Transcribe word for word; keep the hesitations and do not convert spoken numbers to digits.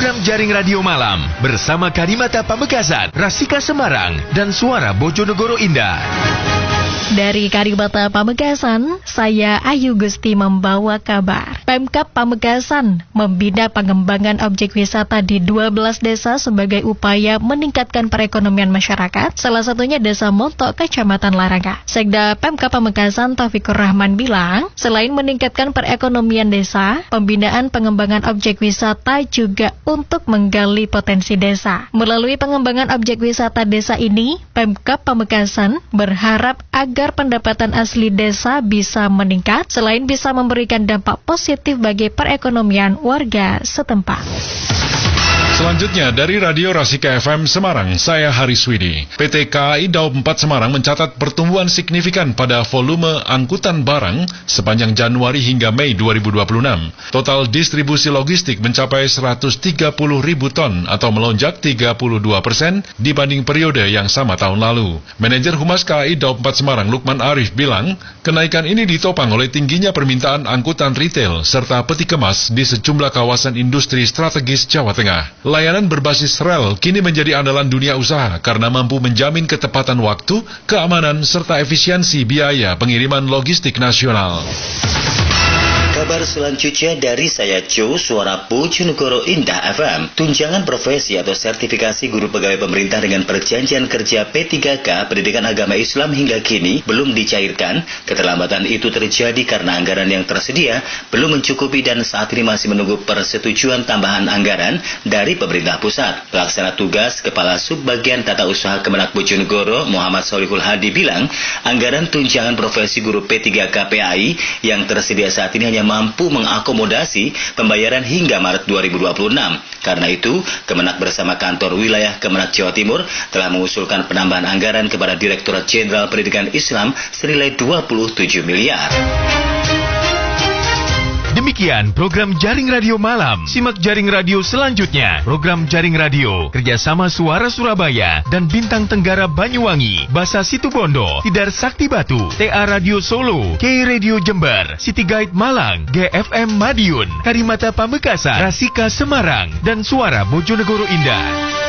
program Jaring Radio Malam bersama Karimata Pamekasan, Rasika Semarang, dan Suara Bojonegoro Indah. Dari Karimata Pamekasan, saya Ayu Gusti membawa kabar. Pemkab Pamekasan membina pengembangan objek wisata di dua belas desa sebagai upaya meningkatkan perekonomian masyarakat, salah satunya Desa Montok, Kecamatan Laranga. Sekda Pemkab Pamekasan Taufikur Rahman bilang, selain meningkatkan perekonomian desa, pembinaan pengembangan objek wisata juga untuk menggali potensi desa. Melalui pengembangan objek wisata desa ini, Pemkab Pamekasan berharap agar agar pendapatan asli desa bisa meningkat, selain bisa memberikan dampak positif bagi perekonomian warga setempat. Selanjutnya dari Radio Rasika F M Semarang, saya Haris Widi. P T K A I Daob empat Semarang mencatat pertumbuhan signifikan pada volume angkutan barang sepanjang Januari hingga Mei dua ribu dua puluh enam. Total distribusi logistik mencapai seratus tiga puluh ribu ton atau melonjak tiga puluh dua persen dibanding periode yang sama tahun lalu. Manajer Humas K A I Daob empat Semarang Lukman Arif bilang, kenaikan ini ditopang oleh tingginya permintaan angkutan retail serta peti kemas di sejumlah kawasan industri strategis Jawa Tengah. Layanan berbasis rel kini menjadi andalan dunia usaha karena mampu menjamin ketepatan waktu, keamanan, serta efisiensi biaya pengiriman logistik nasional. Kabar selanjutnya dari saya Jo, Suara Bojonegoro Indah F M. Tunjangan profesi atau sertifikasi guru pegawai pemerintah dengan perjanjian kerja P tiga K Pendidikan Agama Islam hingga kini belum dicairkan. Keterlambatan itu terjadi karena anggaran yang tersedia belum mencukupi dan saat ini masih menunggu persetujuan tambahan anggaran dari pemerintah pusat. Pelaksana tugas Kepala Subbagian Tata Usaha Kemenak Bojonegoro Muhammad Solihul Hadi bilang, anggaran tunjangan profesi guru P tiga K P A I yang tersedia saat ini hanya mampu mengakomodasi pembayaran hingga Maret dua ribu dua puluh enam. Karena itu, Kemenak bersama kantor wilayah Kemenak Jawa Timur telah mengusulkan penambahan anggaran kepada Direktorat Jenderal Pendidikan Islam senilai dua puluh tujuh miliar. Demikian program Jaring Radio Malam. Simak Jaring Radio selanjutnya. Program Jaring Radio kerjasama Suara Surabaya dan Bintang Tenggara Banyuwangi, Basa Situbondo, Tidar Sakti Batu, T A Radio Solo, K Radio Jember, City Guide Malang, G F M Madiun, Karimata Pamekasan, Rasika Semarang, dan Suara Bojonegoro Indah.